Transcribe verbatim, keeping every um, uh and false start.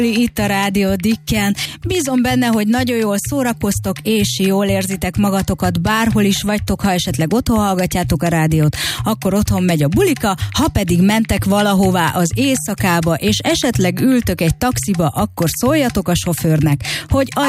Itt a Rádió Dikken. Bízom benne, hogy nagyon jól szórakoztok, és jól érzitek magatokat, bárhol is vagytok. Ha esetleg otthon hallgatjátok a rádiót, akkor otthon megy a bulika, ha pedig mentek valahová az éjszakába, és esetleg ültök egy taxiba, akkor szóljatok a sofőrnek, hogy adj